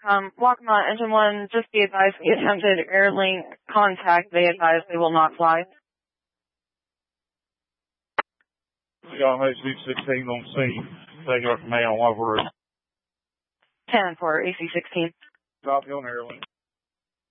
Waccamaw, Engine 1, just be advised the attempted airlink contact, they advise they will not fly. We got AC-16 on scene. Take our command on what we're 10 for AC-16. Copy on airlink.